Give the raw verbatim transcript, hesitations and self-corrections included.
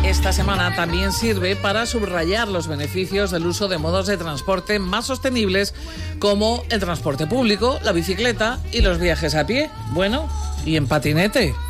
esta semana también sirve para subrayar los beneficios del uso de modos de transporte más sostenibles como el transporte público, la bicicleta y los viajes a pie. Bueno, y en patinete.